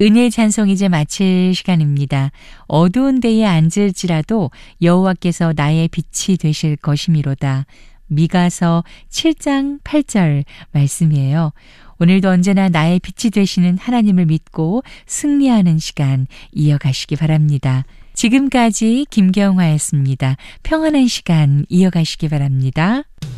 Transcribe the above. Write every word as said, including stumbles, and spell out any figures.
은혜 찬송 이제 마칠 시간입니다. 어두운 데에 앉을지라도 여호와께서 나의 빛이 되실 것이미로다. 미가서 칠 장 팔 절 말씀이에요. 오늘도 언제나 나의 빛이 되시는 하나님을 믿고 승리하는 시간 이어가시기 바랍니다. 지금까지 김경화였습니다. 평안한 시간 이어가시기 바랍니다.